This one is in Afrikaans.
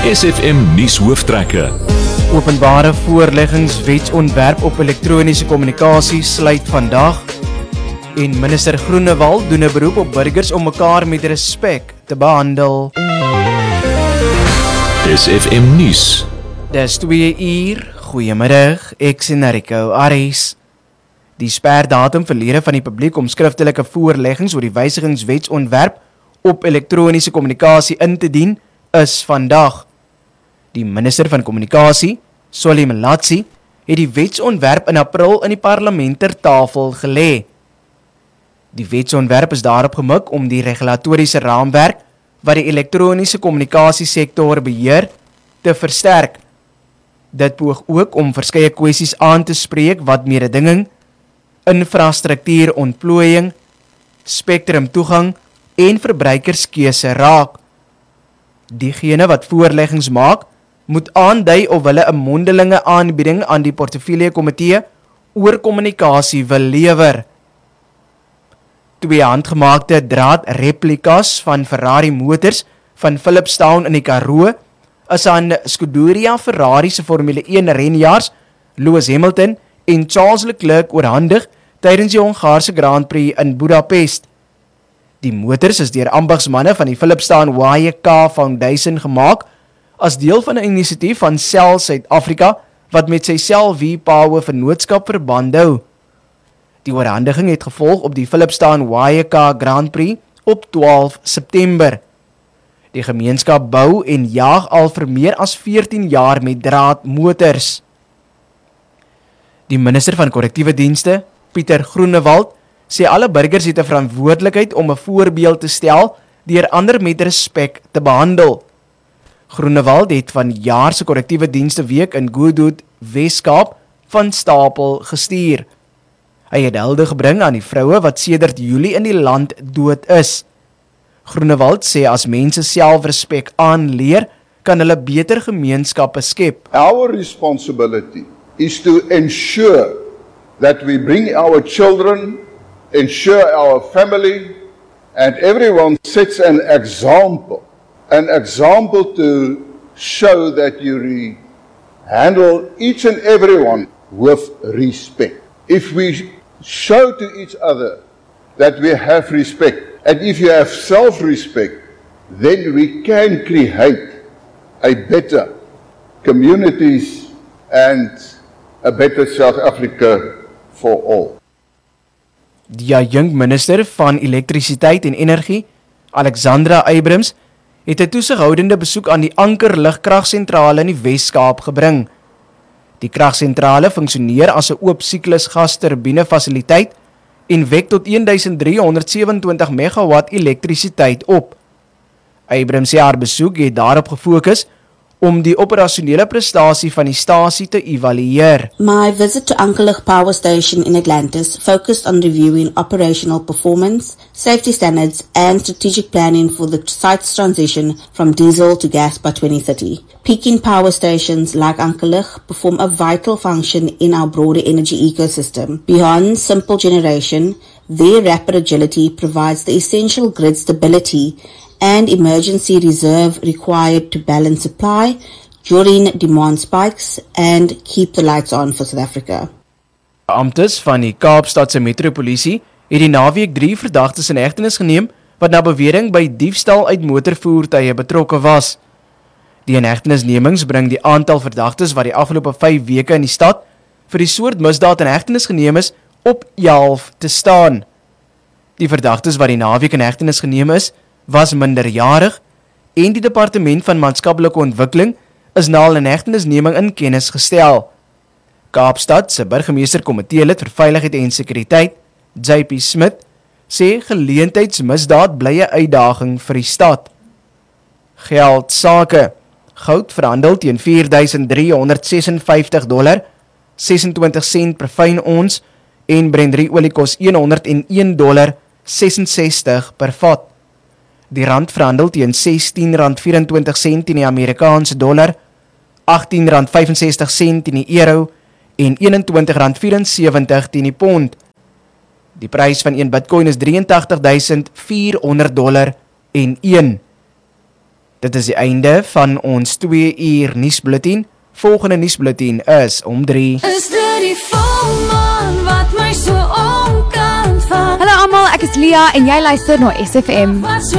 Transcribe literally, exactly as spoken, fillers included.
S F M nuus hooftrekke. Openbare voorleggingswetsontwerp op elektroniese kommunikasie sluit vandag. En minister Groenewald doen 'n beroep op burgers om mekaar met respek te behandel. S F M nuus. Dis twee uur. Goeiemiddag, ek sien Rico Aries. Die sperdatum vir lede van die publiek om skriftelike voorleggings oor die wysigingswetsontwerp op elektroniese kommunikasie in te dien is vandag. Die minister van kommunikasie, Solly Malatsi, het die wetsontwerp in April in die parlement ter tafel gelê. Die wetsontwerp is daarop gemik om die regulatoriese raamwerk wat die elektroniese kommunikasiesektor beheer te versterk. Dit poog ook om verskeie kwessies aan te spreek wat mededinging, infrastruktuur ontplooiing, spektrum toegang en verbruikerskeuse raak. Diegene wat voorleggings maak, moet aandui of hulle 'n mondelinge aanbieding aan die portefeulje komitee oor kommunikasie wil lewer. Twee handgemaakte draadreplikas van Ferrari motors van Philipstown in die Karoo is aan Scuderia Ferrari se Formule een renjaars Lewis Hamilton en Charles Leclerc oorhandig tydens die Hongaarse Grand Prix in Budapest. Die motors is deur ambagsmanne van die Philipstown Y K Foundation gemaak as deel van 'n inisiatief van Shell Suid-Afrika wat met sy Shell V-Power vennootskap verband hou. Die oorhandiging het gevolg op die Philipstown Y K Grand Prix op twaalf September. Die gemeenskap bou en jaag al vir meer as veertien jaar met draadmotors. Die minister van korrektiewe dienste, Pieter Groenewald, sê alle burgers het 'n verantwoordelikheid om 'n voorbeeld te stel deur ander met respek te behandel. Groenewald het van jaar se korrektiewe dienste week in Goodwood, Weskaap, van stapel gestuur. Hy het hulde gebring aan die vroue wat sedert Julie in die land dood is. Groenewald sê as mense selfrespek aanleer, kan hulle beter gemeenskappe skep. Our responsibility is to ensure that we bring our children, ensure our family, and everyone sets an example. An example to show that you re- handle each and everyone with respect. If we show to each other that we have respect, and if you have self-respect, then we can create a better communities and a better South Africa for all. Die jong minister van elektrisiteit en energie, Alexandra Abrams, het 'n toesighoudende besoek aan die Anker Lugkragsentrale in die Wes-Kaap gebring. Die kragsentrale funksioneer as 'n oop siklus gasturbine fasiliteit en wek tot twaalf honderd sewenentwintig megawatt elektrisiteit op. Abrams sê haar besoek het daarop gefokus om die operasionele prestasie van die stasie te evalueer. My visit to Ankerlig Power Station in Atlantis focused on reviewing operational performance, safety standards, and strategic planning for the site's transition from diesel to gas by twenty thirty. Peaking power stations like Ankerlig perform a vital function in our broader energy ecosystem. Beyond simple generation, their rapid agility provides the essential grid stability and emergency reserve required to balance supply during demand spikes and keep the lights on for South Africa. Beamptes van die Kaapstadse Metropolisie het die naweek drie verdagtes in hegtenis geneem wat na bewering by diefstal uit motorvoertuie betrokke was. Die inhegtenisnemings bring die aantal verdagtes wat die afgelope vyf weke in die stad vir die soort misdaad in hegtenis geneem is op elf te staan. Die verdagtes wat die naweek in hegtenis geneem is, was minderjarig en die Departement van Maatskaplike Ontwikkeling is na hul inhegtenisneming in kennis gestel. Kaapstad se burgemeesterkomitee-lid vir veiligheid en sekuriteit, J P Smith, sê geleentheidsmisdaad bly 'n uitdaging vir die stad. Geldsake. Goud verhandel teen vier duisend drie honderd sesenvyftig dollar, sesentwintig sent per fyn ons en Brent olie kos honderd een dollar sesensestig per vat. Die rand verhandel teen sestien rand vyf-en-twintig sent in die Amerikaanse dollar, agttien rand vyf-en-sestig sent in die euro en eenentwintig rand vyf-en-sewentig teen die pond. Die prys van een Bitcoin is drieëntagtig duisend vierhonderd dollar en een. Dit is die einde van ons twee uur nuusbulletin. Volgende nuusbulletin is om drie. Is dit die volmaan wat my so omkant van? Hallo almal, ek is Lia en jy luister na S F M. Wat so